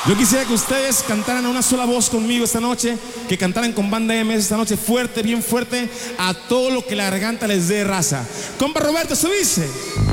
Yo quisiera que ustedes cantaran a una sola voz conmigo esta noche, que cantaran con Banda MS esta noche fuerte, bien fuerte, a todo lo que la garganta les dé, raza. Compa Roberto, subirse.